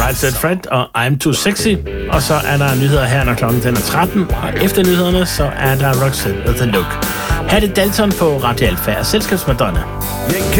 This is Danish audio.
Right Said Fred og I'm Too Sexy. Og så er der nyheder her, når klokken den er 13. Og efter nyhederne, så er der Roxette og The Look. Her er det Dalton på Radio Alfa og Selskabsmadonna.